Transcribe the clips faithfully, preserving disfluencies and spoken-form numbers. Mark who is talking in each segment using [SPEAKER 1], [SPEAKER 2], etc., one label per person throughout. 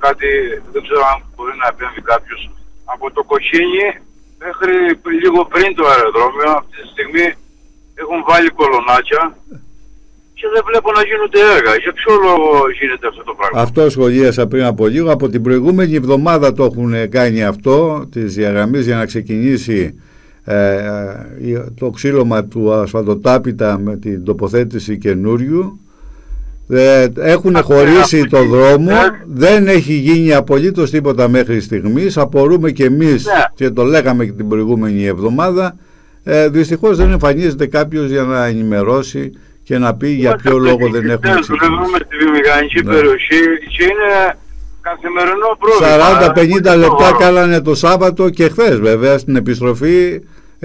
[SPEAKER 1] κάτι, δεν ξέρω αν μπορεί να επέμβει κάποιος. Από το Κοκκίνι μέχρι λίγο πριν το αεροδρόμιο, αυτή τη στιγμή έχουν βάλει κολονάκια και δεν βλέπω να γίνονται έργα. Για ποιο λόγο γίνεται αυτό το πράγμα?
[SPEAKER 2] Αυτό σχολίασα πριν από λίγο. Από την προηγούμενη εβδομάδα το έχουν κάνει αυτό, τις διαγραμμές, για να ξεκινήσει ε, το ξύλωμα του ασφαλτοτάπητα με την τοποθέτηση καινούριου. Ε, έχουν χωρίσει το δρόμο, δεν έχει γίνει απολύτως τίποτα μέχρι στιγμής. Απορούμε και εμείς, ναι, και το λέγαμε και την προηγούμενη εβδομάδα. ε, Δυστυχώς δεν εμφανίζεται κάποιος για να ενημερώσει και να πει για ποιο λόγο δεν έχουμε ξεκινήσει.
[SPEAKER 1] Δουλεύουμε στη βιομηχανική, ναι, περιοχή και είναι καθημερινό πρόβλημα.
[SPEAKER 2] σαράντα πενήντα λεπτά κάνανε το Σάββατο και χθες βέβαια στην επιστροφή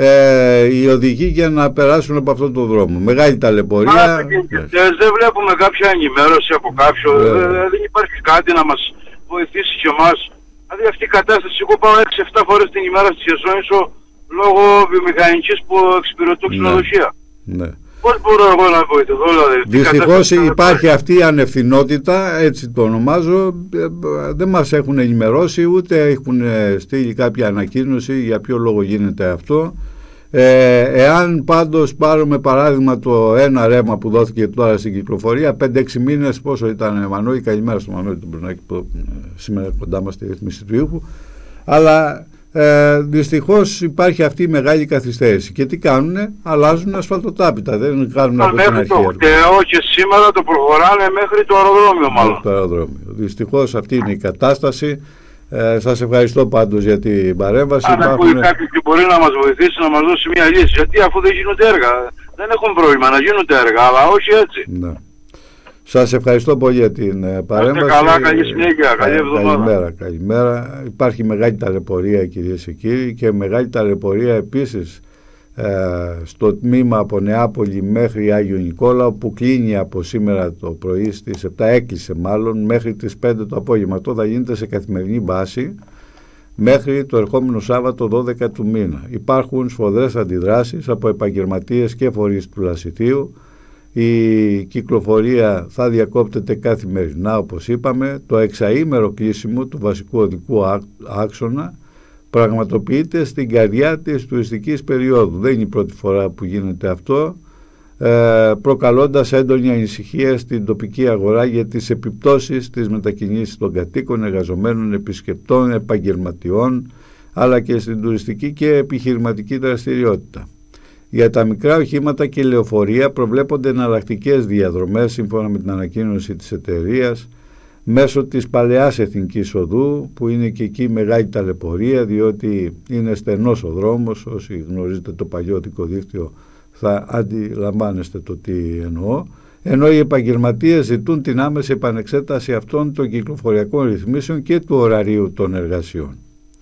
[SPEAKER 2] ε, οι οδηγοί για να περάσουν από αυτόν τον δρόμο. Μεγάλη ταλαιπωρία.
[SPEAKER 1] Μα, δεν βλέπουμε κάποια ενημέρωση από κάποιον. Yeah. Δεν υπάρχει κάτι να μας βοηθήσει και εμάς. Δηλαδή αυτή η κατάσταση, εγώ πάω έξι εφτά φορές την ημέρα στη Χερσόνησο λόγω βιομηχανικής που εξυπηρετώ ξενοδοχεία.
[SPEAKER 2] Ναι.
[SPEAKER 1] Πώς μπορώ εγώ να βοηθηθώ? Δηλαδή,
[SPEAKER 2] δυστυχώς υπάρχει αυτή η ανευθυνότητα, έτσι το ονομάζω. Δεν μας έχουν ενημερώσει, ούτε έχουν στείλει κάποια ανακοίνωση για ποιο λόγο γίνεται αυτό. ε, Εάν πάντως πάρουμε παράδειγμα το ένα ρεύμα που δόθηκε τώρα στην κυκλοφορία, πέντε έξι μήνες, πόσο ήταν, Μανώλη? Καλημέρα στο Μανώλη τον Μπρουνάκη που σήμερα κοντά μας στη ρύθμιση του ήχου. Αλλά Ε, δυστυχώς υπάρχει αυτή η μεγάλη καθυστέρηση. Και τι κάνουνε? Αλλάζουν ασφαλτοτάπητα. Δεν κάνουν από την αρχή.
[SPEAKER 1] Και όχι, σήμερα το προχωράνε μέχρι το αεροδρόμιο, μάλλον.
[SPEAKER 2] Το αεροδρόμιο. Δυστυχώς αυτή είναι η κατάσταση. Ε, σας ευχαριστώ πάντως για την παρέμβαση.
[SPEAKER 1] Αν ακούει κάποιος και μπορεί να μας βοηθήσει, να μας δώσει μια λύση. Γιατί αφού δεν γίνονται έργα, δεν έχουν πρόβλημα να γίνονται έργα, αλλά όχι έτσι.
[SPEAKER 2] Ναι. Σας ευχαριστώ πολύ για την uh, παρέμβαση.
[SPEAKER 1] Καλά, καλή συνέχεια, καλή εβδομάδα.
[SPEAKER 2] Καλημέρα, καλημέρα. Υπάρχει μεγάλη ταλαιπωρία, κυρίες και κύριοι, και μεγάλη ταλαιπωρία επίσης ε, στο τμήμα από Νεάπολη μέχρι Άγιο Νικόλαο, που κλείνει από σήμερα το πρωί στις επτά, έκλεισε μάλλον, μέχρι τις πέντε το απόγευμα. Αυτό θα γίνεται σε καθημερινή βάση μέχρι το ερχόμενο Σάββατο δώδεκα του μήνα. Υπάρχουν σφοδρές αντιδράσεις από επαγγελματίες και φορείς του Λασιτείου. Η κυκλοφορία θα διακόπτεται καθημερινά, όπως είπαμε. Το εξαήμερο κλείσιμο του βασικού οδικού άξονα πραγματοποιείται στην καρδιά της τουριστικής περίοδου. Δεν είναι η πρώτη φορά που γίνεται αυτό, ε, προκαλώντας έντονη ανησυχία στην τοπική αγορά για τις επιπτώσεις της μετακινήσης των κατοίκων, εργαζομένων, επισκεπτών, επαγγελματιών, αλλά και στην τουριστική και επιχειρηματική δραστηριότητα. Για τα μικρά οχήματα και λεωφορεία προβλέπονται εναλλακτικές διαδρομές σύμφωνα με την ανακοίνωση της εταιρείας μέσω της παλαιάς Εθνικής Οδού, που είναι και εκεί μεγάλη ταλαιπωρία, διότι είναι στενός ο δρόμος. Όσοι γνωρίζετε το παλιό οδικό δίκτυο θα αντιλαμβάνεστε το τι εννοώ. Ενώ οι επαγγελματίες ζητούν την άμεση επανεξέταση αυτών των κυκλοφοριακών ρυθμίσεων και του ωραρίου των εργασιών.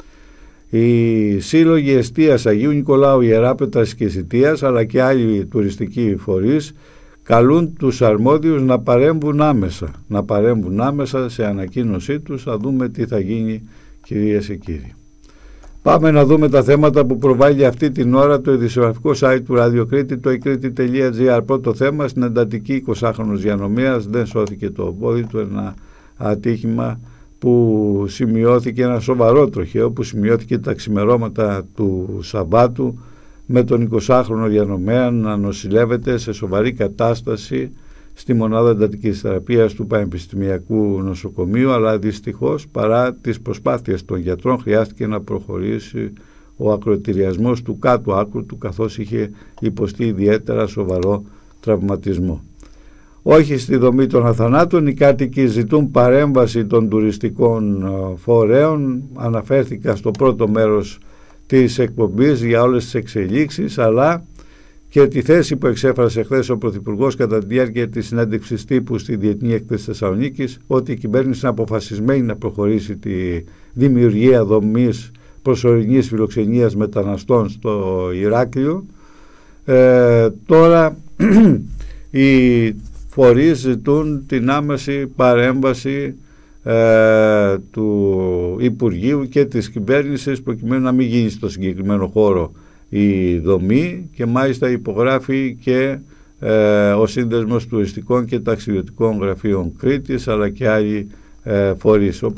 [SPEAKER 2] Οι σύλλογοι εστίας Αγίου Νικολάου, Ιεράπετρας και Σιτίας, αλλά και άλλοι τουριστικοί φορείς, καλούν τους αρμόδιους να παρέμβουν άμεσα. Να παρέμβουν άμεσα σε ανακοίνωσή τους. Θα δούμε τι θα γίνει, κυρίες και κύριοι. Πάμε να δούμε τα θέματα που προβάλλει αυτή την ώρα το ειδησιογραφικό site του Ραδιοκρίτη, το εκρήτη τελεία τζι άρ. Πρώτο θέμα, στην εντατική εικοσάχρονος διανομέας δεν σώθηκε το πόδι του, ένα ατύχημα που σημειώθηκε, ένα σοβαρό τροχαίο που σημειώθηκε τα ξημερώματα του Σαββάτου, με τον εικοσάχρονο διανομέα να νοσηλεύεται σε σοβαρή κατάσταση στη μονάδα εντατικής θεραπείας του Πανεπιστημιακού Νοσοκομείου, αλλά δυστυχώς παρά τις προσπάθειες των γιατρών χρειάστηκε να προχωρήσει ο ακροτηριασμός του κάτω άκρου του, καθώς είχε υποστεί ιδιαίτερα σοβαρό τραυματισμό. Όχι στη δομή των αθανάτων, οι κάτοικοι ζητούν παρέμβαση των τουριστικών φορέων. Αναφέρθηκα στο πρώτο μέρος της εκπομπής για όλες τις εξελίξεις, αλλά και τη θέση που εξέφρασε χθες ο Πρωθυπουργός κατά τη διάρκεια της συνέντευξης τύπου στη Διεθνή Έκθεση Θεσσαλονίκης, ότι η κυβέρνηση είναι αποφασισμένη να προχωρήσει τη δημιουργία δομής προσωρινής φιλοξενίας μεταναστών στο Ηράκλειο. Ε, τώρα οι φορείς ζητούν την άμεση παρέμβαση ε, του Υπουργείου και της κυβέρνησης, προκειμένου να μην γίνει στο συγκεκριμένο χώρο η δομή, και μάλιστα υπογράφει και ε, ο Σύνδεσμος Τουριστικών και Ταξιδιωτικών Γραφείων Κρήτης, αλλά και άλλοι ε, φορείς.